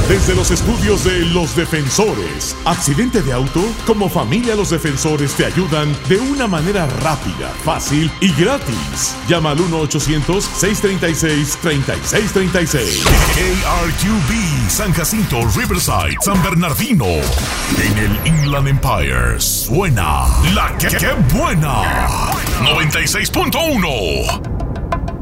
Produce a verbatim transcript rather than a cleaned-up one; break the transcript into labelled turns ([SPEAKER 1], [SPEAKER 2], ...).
[SPEAKER 1] Desde los estudios de Los Defensores. ¿Accidente de auto? Como familia Los Defensores te ayudan de una manera rápida, fácil y gratis. Llama al uno ochocientos, seiscientos treinta y seis, treinta y seis treinta y seis.
[SPEAKER 2] A R Q B, San Jacinto, Riverside, San Bernardino. En el Inland Empire suena La Que, que Buena. noventa y seis punto uno.